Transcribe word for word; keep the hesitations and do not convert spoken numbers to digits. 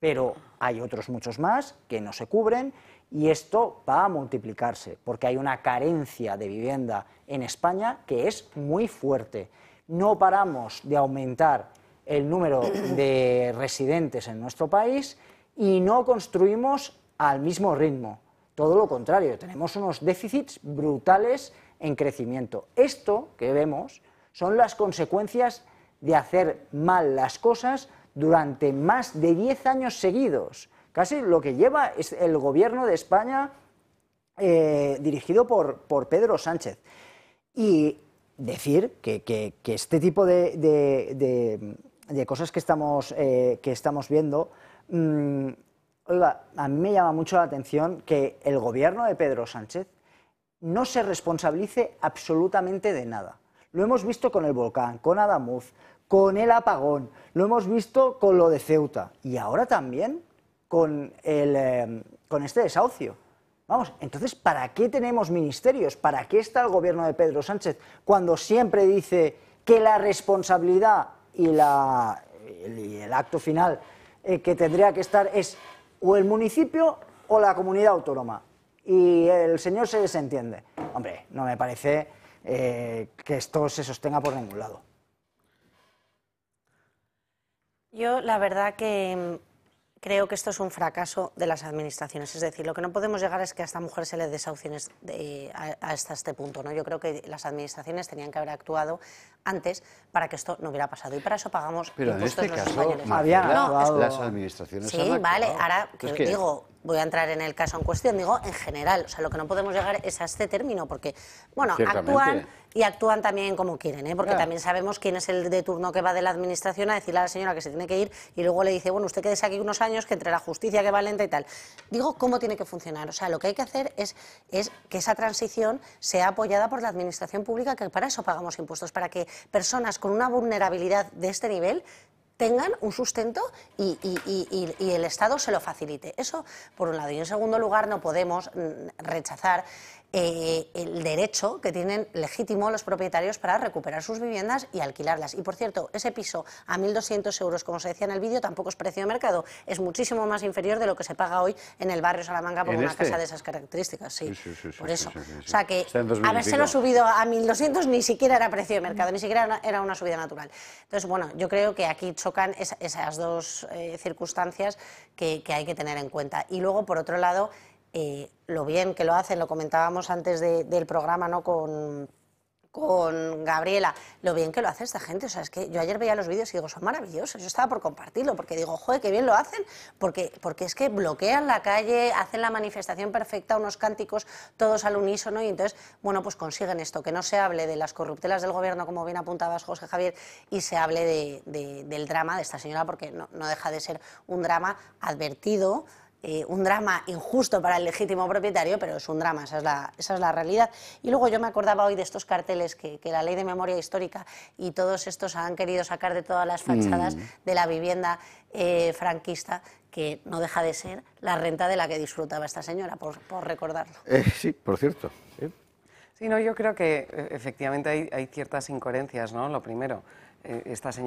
pero hay otros muchos más que no se cubren y esto va a multiplicarse porque hay una carencia de vivienda en España que es muy fuerte. No paramos de aumentar el número de residentes en nuestro país y no construimos al mismo ritmo. Todo lo contrario, tenemos unos déficits brutales en crecimiento. Esto que vemos son las consecuencias de hacer mal las cosas durante más de diez años seguidos. Casi lo que lleva es el gobierno de España eh, dirigido por, por Pedro Sánchez. Y decir que, que, que este tipo de, de, de, de cosas que estamos, eh, que estamos viendo, mmm, oiga, a mí me llama mucho la atención que el gobierno de Pedro Sánchez no se responsabilice absolutamente de nada. Lo hemos visto con el volcán, con Adamuz, con el apagón, lo hemos visto con lo de Ceuta y ahora también con, el, eh, con este desahucio. Vamos, entonces, ¿para qué tenemos ministerios? ¿Para qué está el gobierno de Pedro Sánchez cuando siempre dice que la responsabilidad y, la, y el acto final eh, que tendría que estar es o el municipio o la comunidad autónoma? Y el señor se desentiende. Hombre, no me parece eh, que esto se sostenga por ningún lado. Yo, la verdad que creo que esto es un fracaso de las administraciones. Es decir, lo que no podemos llegar es que a esta mujer se le desahucien de, a, hasta este punto, ¿no? Yo creo que las administraciones tenían que haber actuado antes para que esto no hubiera pasado. Y para eso pagamos Pero impuestos en este los caso, españoles. Marcela, no, es, las administraciones sí, han vale, actuado. ahora que, Es que... digo, voy a entrar en el caso en cuestión, digo, en general, o sea, lo que no podemos llegar es a este término, porque, bueno, actúan y actúan también como quieren, ¿eh? Porque ya. También sabemos quién es el de turno que va de la administración a decirle a la señora que se tiene que ir y luego le dice, bueno, usted quédese aquí unos años, que entre la justicia que va lenta y tal. Digo, ¿cómo tiene que funcionar? O sea, lo que hay que hacer es, es que esa transición sea apoyada por la administración pública, que para eso pagamos impuestos, para que personas con una vulnerabilidad de este nivel tengan un sustento y, y, y, y el Estado se lo facilite. Eso, por un lado. Y en segundo lugar, no podemos rechazar eh, el derecho que tienen legítimo los propietarios para recuperar sus viviendas y alquilarlas. Y, por cierto, ese piso a mil doscientos euros, como se decía en el vídeo, tampoco es precio de mercado. Es muchísimo más inferior de lo que se paga hoy en el barrio Salamanca por una este? casa de esas características. Sí, sí, sí, sí por eso. Sí, sí, sí, sí. O sea que habérselo subido a mil doscientos ni siquiera era precio de mercado, ni siquiera era una, era una subida natural. Entonces, bueno, yo creo que aquí chocan es, esas dos eh, circunstancias que, que hay que tener en cuenta. Y luego, por otro lado, eh, lo bien que lo hacen, lo comentábamos antes de, del programa, ¿no?, con, con Gabriela, lo bien que lo hace esta gente. O sea, es que yo ayer veía los vídeos y digo, son maravillosos. Yo estaba por compartirlo porque digo, joder, qué bien lo hacen, porque, porque es que bloquean la calle, hacen la manifestación perfecta, unos cánticos todos al unísono y entonces, bueno, pues consiguen esto, que no se hable de las corruptelas del gobierno, como bien apuntabas, José Javier, y se hable de, de, del drama de esta señora, porque no, no deja de ser un drama advertido, Eh, un drama injusto para el legítimo propietario, pero es un drama, esa es la, esa es la realidad. Y luego yo me acordaba hoy de estos carteles que, que la Ley de Memoria Histórica y todos estos han querido sacar de todas las fachadas mm. de la vivienda eh, franquista, que no deja de ser la renta de la que disfrutaba esta señora, por, por recordarlo. Eh, sí, por cierto. ¿Sí? Sí, no, yo creo que efectivamente hay, hay ciertas incoherencias, ¿no? Lo primero, eh, esta señora